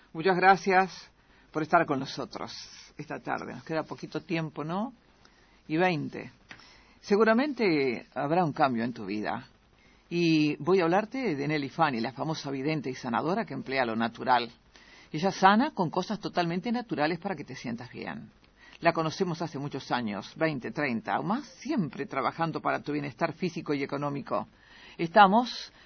Muchas gracias por estar con nosotros esta tarde. Nos queda poquito tiempo, ¿no? Y 20. Seguramente habrá un cambio en tu vida. Y voy a hablarte de Nelly Fanny, la famosa vidente y sanadora que emplea lo natural. Ella sana con cosas totalmente naturales para que te sientas bien. La conocemos hace muchos años, 20, 30 o más, siempre trabajando para tu bienestar físico y económico. Estamos